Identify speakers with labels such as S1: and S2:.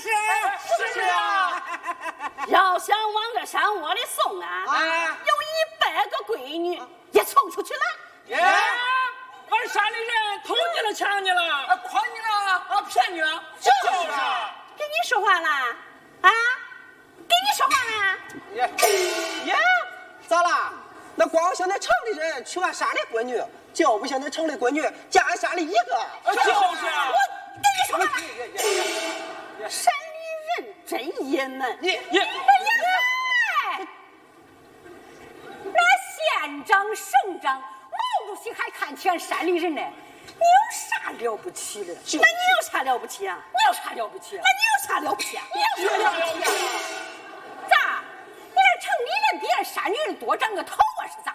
S1: 是？
S2: 是啊。
S3: 要想往这山窝里送啊，有100个闺女也送出去了。
S2: 俺山里人偷你了，抢你了，诓你了，骗你了，就是。
S3: 跟你说话了啊？跟你说话了？
S1: 呀，咋啦？那光想那城里人娶俺山里闺女，就不像那城里闺女嫁俺山里一个。
S2: 就是。
S3: 我跟你说话，山里人真爷们。那县长、省长、毛主席还看起俺山里人呢。你有啥了不起的？那你有啥了不起啊？你有啥了不起啊？那你有啥了不起啊？你有啥了不起啊？咋？你这城里人比俺山里人多长个头啊？是咋？